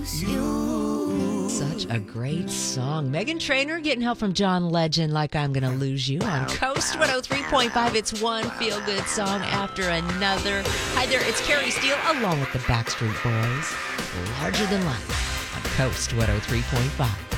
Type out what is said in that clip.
Such a great song. Meghan Trainor getting help from John Legend, Like I'm Gonna Lose You on Coast 103.5. It's one feel-good song after another. Hi there, it's Carrie Steele along with the Backstreet Boys. Larger Than Life on Coast 103.5.